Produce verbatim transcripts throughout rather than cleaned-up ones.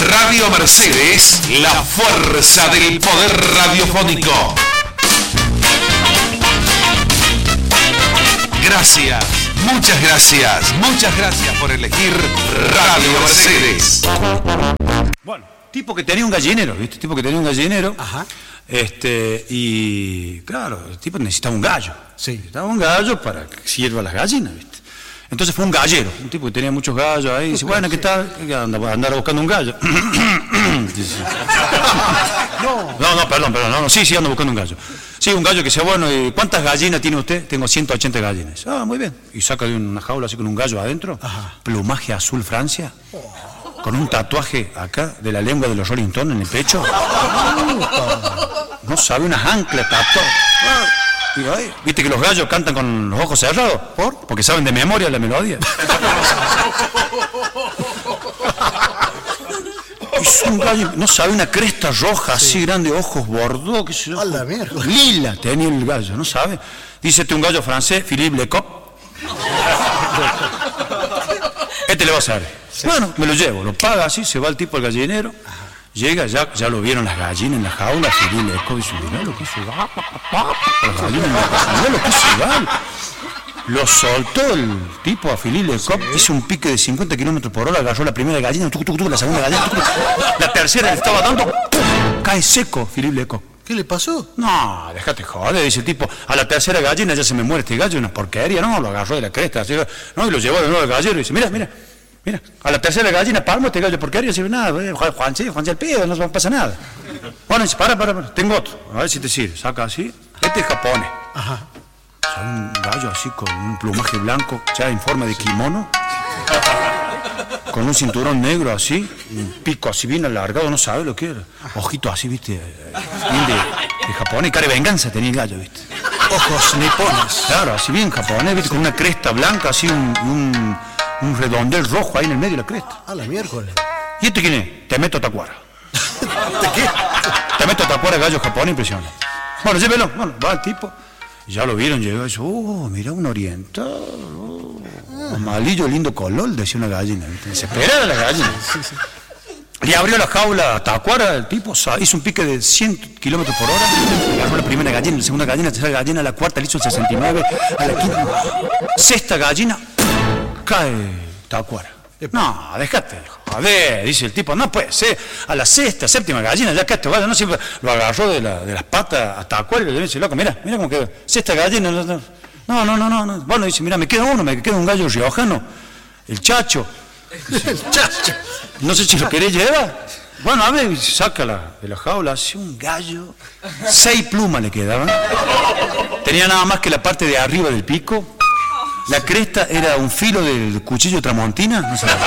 Radio Mercedes, la fuerza del poder radiofónico. Gracias, muchas gracias, muchas gracias por elegir Radio Mercedes. Bueno, tipo que tenía un gallinero, ¿viste? Tipo que tenía un gallinero. Ajá. Este, y claro, el tipo necesitaba un gallo. Sí. Necesitaba un gallo para que sirva a las gallinas, ¿viste? Entonces fue un gallero, un tipo que tenía muchos gallos ahí. Y dice, bueno, ¿qué tal? Anda, andar buscando un gallo. Dice, no. no, no, perdón, perdón. No, no, sí, sí, ando buscando un gallo. Sí, un gallo que sea bueno. ¿Y cuántas gallinas tiene usted? Tengo ciento ochenta gallinas. Ah, muy bien. Y saca de una jaula así con un gallo adentro. Ajá. Plumaje azul Francia. Oh. Con un tatuaje acá de la lengua de los Rolling Stones en el pecho. No sabe, unas anclas tatuadas. ¿Viste que los gallos cantan con los ojos cerrados? ¿Por? Porque saben de memoria la melodía. Es un gallo, no sabe, una cresta roja, sí, así grande, ojos bordó, qué sé yo. A la mierda. Lila tenía el gallo, no sabe. Dice este un gallo francés, Philippe Lecoq. Este le va a hacer. Sí. Bueno, me lo llevo, lo paga así, se va el tipo al gallinero. Ajá. Llega, ya, ya lo vieron las gallinas en la jaula, Philippe Lecoq dice, mirá lo que hizo, las gallinas en la jaula, mirá lo que hizo, gal. Lo soltó el tipo a Philippe Lecoq, sí. Hizo un pique de cincuenta kilómetros por hora, agarró la primera gallina, tuc, tuc, tuc, la segunda gallina, tuc, tuc, la tercera le estaba dando, ¡pum! Cae seco Philippe Lecoq. ¿Qué le pasó? No, déjate joder, dice el tipo, a la tercera gallina ya se me muere este gallo, una porquería, no, lo agarró de la cresta, así, no, y lo llevó de nuevo al gallero y dice, mira, mira. Mira, a la tercera gallina, palmo este gallo porquería, no nada, Juan, sí, Juan, el pedo, no pasa nada. Bueno, dice, para, para, para, tengo otro, a ver si te sirve, saca así, este es japonés. Ajá. O sea, un gallo así con un plumaje blanco, ya en forma de kimono, con un cinturón negro así, un pico así bien alargado, no sabe lo que era. Ojito así, viste, bien de, de japonés, cara de venganza tenía el gallo, viste. Ojos nipones. Claro, así bien japonés, viste, con una cresta blanca, así un... un un redondel rojo ahí en el medio de la cresta. Ah, la miércoles. ¿Y este quién es? Temeto Tacuara. ¿De qué? Temeto Tacuara, gallo japonés, impresionante. Bueno, llévelo. Bueno, va el tipo. Ya lo vieron, llegó y dice, oh, mira un oriental. Oh, ah. Amalillo, lindo color, decía una gallina. Desesperada la gallina. Sí, sí. Le abrió la jaula a Tacuara, el tipo hizo un pique de cien kilómetros por hora, agarró la primera gallina, la segunda gallina, la tercera gallina, la cuarta le hizo el sesenta y nueve, a la quinta, sexta gallina, cae Tacuara. No, déjate, joder, dice el tipo, no puede ser, a la sexta, séptima gallina, ya que este gallo, no siempre lo agarró de, la, de las patas a Tacuara y le dice, loco, mira, mira cómo quedó, sexta gallina, no, no, no, no, no, no. Bueno, dice, mira, me queda uno, me queda un gallo riojano, el Chacho. Dice, el Chacho. No sé si lo querés llevar. Bueno, a ver, saca la, de la jaula, hace un gallo, seis plumas le quedaban, tenía nada más que la parte de arriba del pico. La cresta era un filo del cuchillo tramontina, no sé.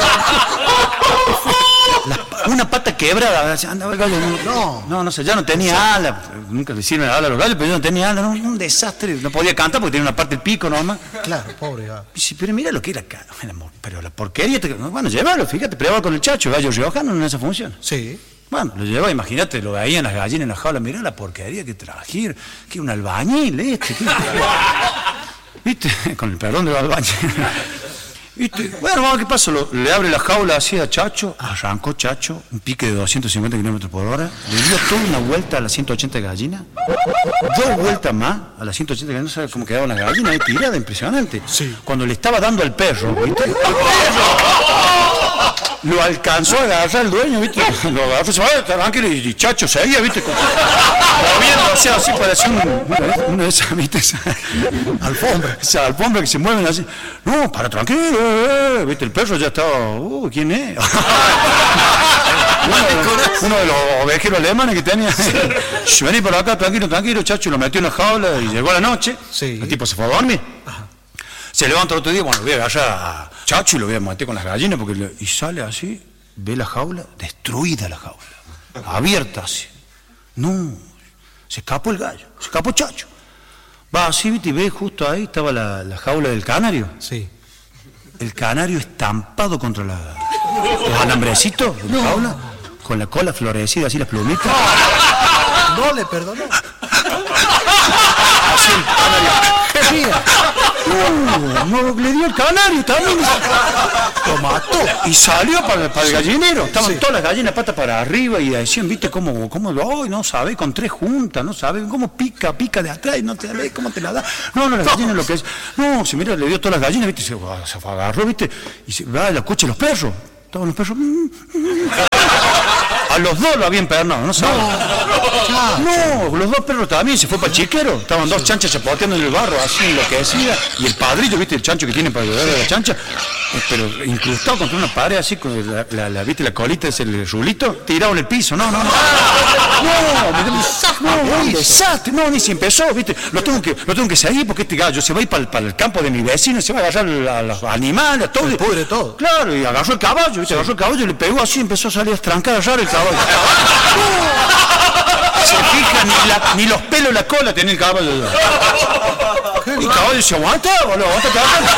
La, una pata quebrada, andaba el gallo, no, no, no sé, ya no tenía ala, nunca le sirven ala a los gallos, pero ya no tenía ala, no, un desastre, no podía cantar porque tenía una parte del pico nomás. Claro, pobre gallo. Dice, pero mira lo que era acá, pero la porquería, te, bueno, llévalo, fíjate, prueba con el Chacho, gallo riojano en esa función. Sí. Bueno, lo llevaba, imagínate, lo veían las gallinas en la jaula, mirá la porquería que trajir, que un albañil este, que... ¿Viste? Con el perdón de los albañiles. ¿Viste? Bueno, vamos, ¿qué pasa? Lo, le abre la jaula así a Chacho, arrancó Chacho, un pique de doscientos cincuenta kilómetros por hora, le dio toda una vuelta a las ciento ochenta gallinas, dos vueltas más a las ciento ochenta gallinas, no sabe cómo quedaban las gallinas, ahí tirada, impresionante. Sí. Cuando le estaba dando al perro, ¿viste? Lo alcanzó a agarrar el dueño, ¿viste? Lo agarró, se va, tranquilo, y Chacho seguía, ¿viste? Moviendo, o sea, así parecía un, una de esas, ¿viste? Esa alfombra, esa alfombra que se mueven así. No, para, tranquilo, eh, ¿viste? El perro ya estaba, uh, ¿quién es? uno, de, uno de los ovejeros alemanes que tenía. Sí. Vení por acá, tranquilo, tranquilo, Chacho, lo metió en la jaula y llegó a la noche. Sí. El tipo se fue a dormir. Ajá. Se levanta el otro día, bueno, voy a agarrar a Chacho y lo voy a meter con las gallinas, porque le, y sale así, ve la jaula, destruida la jaula, abierta así. No, se escapó el gallo, se escapó Chacho. Va así, viste, y ve justo ahí, estaba la, la jaula del canario. Sí. El canario estampado contra la, los alambrecitos de la no. jaula, con la cola florecida, así las plumitas. No le perdonó. así el canario. Uh, no, le dio el canario también. Lo mató y salió para, para el gallinero. Estaban sí. todas las gallinas patas para arriba y decían, viste, cómo, cómo oh, no sabe, con tres juntas, no sabe, cómo pica, pica de atrás y no te sabe cómo te la da. No, no, las gallinas lo que es. No, se mira, le dio todas las gallinas, viste, se, se agarró, viste, y se va a la coche los perros. Estaban los perros. A los dos lo habían pernado, ¿no sabes? No, no, los dos perros también, se fue para el chiquero. Estaban dos chanchas chapoteando en el barro, así enloquecida. Y el padrillo, ¿viste? El chancho que tiene para ayudar a la chancha, pero incrustado contra una pared, así, con la, la, la, ¿viste? La colita, es el rulito, tirado en el piso. No, no, no. No, no, un desastre. No, ni si empezó, ¿viste? Lo tengo que, lo tengo que seguir porque este gallo se va a ir para el, para el campo de mi vecino, se va a agarrar a los animales, a todo. El pudre todo. Claro, y agarró el caballo, ¿viste? Sí. Agarró el caballo y le pegó así, empezó a salir a trancar a el caballo. Se fija, ni, la, ni los pelos de la cola tenía el caballo. Y el caballo se aguanta, boludo, aguanta, aguanta.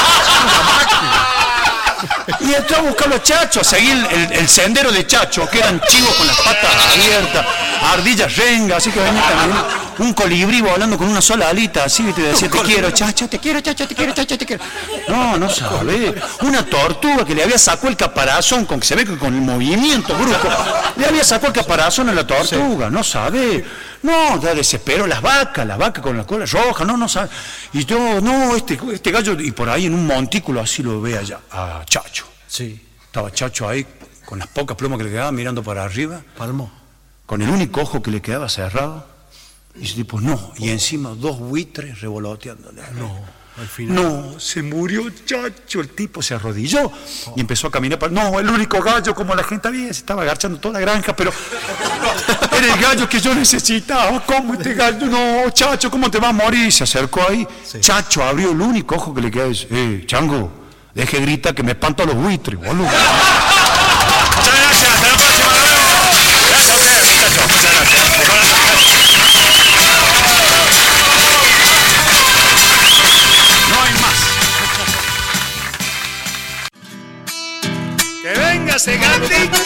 Y entró a buscar los chachos, a seguir el, el, el sendero de Chacho, que eran chivos con las patas abiertas, ardillas rengas, así que venía también un colibrí volando con una sola alita, así, te decía, te quiero, Chacho, te quiero, Chacho, te quiero, Chacho, te quiero. No, no sabe. Una tortuga que le había sacado el caparazón, con que se ve que con el movimiento brusco, le había sacado el caparazón a la tortuga, no sabe. No, da desespero, las vacas, las vacas con la cola roja, no, no sabe. Y yo, no, este, este gallo, y por ahí en un montículo así lo ve allá, a Chacho. Sí. Estaba Chacho ahí, con las pocas plumas que le quedaban, mirando para arriba. Palmó. Con el único ojo que le quedaba cerrado. Y ese tipo, no. Y encima dos buitres revoloteándole. No. Al final. No, se murió Chacho, el tipo se arrodilló y empezó a caminar para... No, el único gallo, como la gente había, se estaba agachando toda la granja, pero era el gallo que yo necesitaba. ¿Cómo este gallo? No, Chacho, ¿cómo te vas a morir? Y se acercó ahí. Sí. Chacho abrió el único ojo que le quedaba y dice, eh, Chango, deje grita que me espanto a los buitres, boludo. Muchas gracias, hasta la próxima, nos vemos. Gracias a ustedes, muchachos, muchas gracias. De corazón. No hay más. Que venga ese gatito.